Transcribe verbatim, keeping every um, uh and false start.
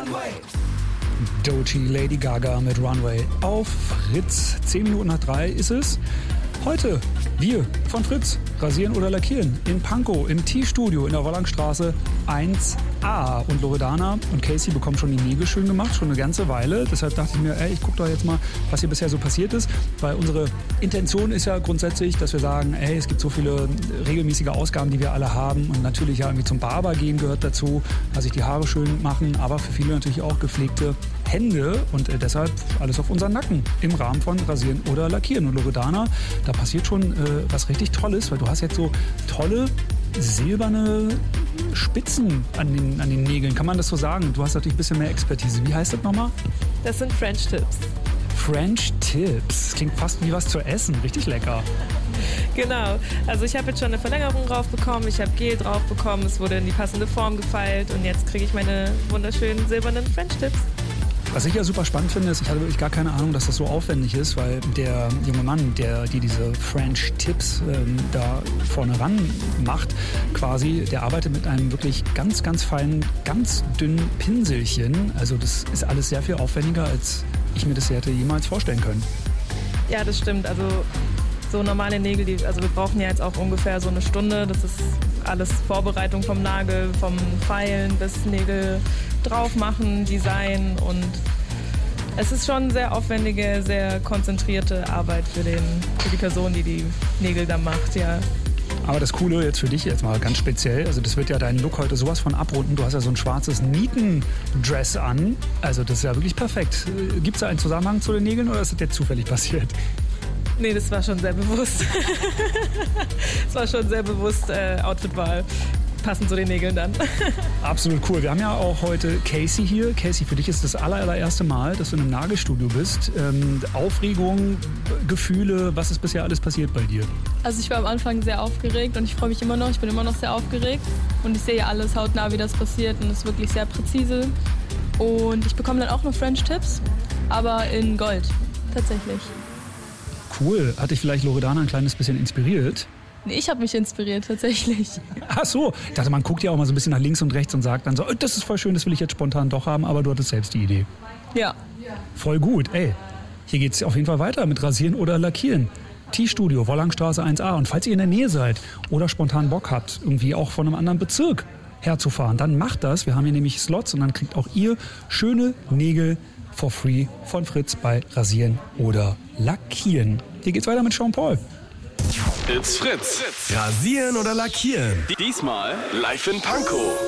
Doechii, Lady Gaga mit Runway auf Fritz. Zehn Minuten nach drei ist es. Heute wir von Fritz rasieren oder lackieren in Pankow im T-Studio in der Wollangstraße eins a. Und Loredana und Casey bekommen schon die Nägel schön gemacht, schon eine ganze Weile. Deshalb dachte ich mir, ey, ich gucke doch jetzt mal, was hier bisher so passiert ist. Weil unsere Intention ist ja grundsätzlich, dass wir sagen, ey, es gibt so viele regelmäßige Ausgaben, die wir alle haben. Und natürlich ja irgendwie zum Barber gehen gehört dazu, also sich die Haare schön machen. Aber für viele natürlich auch gepflegte Hände. Und äh, deshalb alles auf unseren Nacken im Rahmen von Rasieren oder Lackieren. Und Loredana, da passiert schon äh, was richtig Tolles, weil du hast jetzt so tolle silberne Spitzen an den, an den Nägeln. Kann man das so sagen? Du hast natürlich ein bisschen mehr Expertise. Wie heißt das nochmal? Das sind French Tips. French Tips. Das klingt fast wie was zu essen. Richtig lecker. Genau. Also ich habe jetzt schon eine Verlängerung drauf bekommen. Ich habe Gel drauf bekommen. Es wurde in die passende Form gefeilt. Und jetzt kriege ich meine wunderschönen silbernen French Tips. Was ich ja super spannend finde, ist, ich hatte wirklich gar keine Ahnung, dass das so aufwendig ist, weil der junge Mann, der die diese French Tips ähm, da vorne ran macht, quasi, der arbeitet mit einem wirklich ganz, ganz feinen, ganz dünnen Pinselchen. Also das ist alles sehr viel aufwendiger, als ich mir das hätte jemals vorstellen können. Ja, das stimmt. Also so normale Nägel, die, also wir brauchen ja jetzt auch ungefähr so eine Stunde. Das ist alles Vorbereitung vom Nagel, vom Feilen bis Nägel drauf machen, Design, und es ist schon sehr aufwendige, sehr konzentrierte Arbeit für, den, für die Person, die die Nägel dann macht, ja. Aber das Coole jetzt für dich jetzt mal ganz speziell, also das wird ja deinen Look heute sowas von abrunden. Du hast ja so ein schwarzes Nietendress an, also das ist ja wirklich perfekt. Gibt es da einen Zusammenhang zu den Nägeln oder ist das jetzt zufällig passiert? Nee, das war schon sehr bewusst. Das war schon sehr bewusst äh, Outfitwahl. Passend zu den Nägeln dann. Absolut cool. Wir haben ja auch heute Casey hier. Casey, für dich ist das aller, allererste Mal, dass du in einem Nagelstudio bist. Ähm, Aufregung, Gefühle, was ist bisher alles passiert bei dir? Also ich war am Anfang sehr aufgeregt und ich freue mich immer noch. Ich bin immer noch sehr aufgeregt und ich sehe alles hautnah, wie das passiert, und es ist wirklich sehr präzise. Und ich bekomme dann auch noch French Tips, aber in Gold, tatsächlich. Cool. Hat dich vielleicht Loredana ein kleines bisschen inspiriert? Nee, ich habe mich inspiriert, tatsächlich. Ach so, ich dachte, man guckt ja auch mal so ein bisschen nach links und rechts und sagt dann so, oh, das ist voll schön, das will ich jetzt spontan doch haben, aber du hattest selbst die Idee. Ja. Voll gut, ey. Hier geht's auf jeden Fall weiter mit Rasieren oder Lackieren. T-Studio, Wollangstraße eins a. Und falls ihr in der Nähe seid oder spontan Bock habt, irgendwie auch von einem anderen Bezirk herzufahren, dann macht das. Wir haben hier nämlich Slots und dann kriegt auch ihr schöne Nägel for free von Fritz bei Rasieren oder Lackieren. Hier geht's weiter mit Jean-Paul. It's Fritz. Rasieren oder lackieren? Diesmal live in Pankow.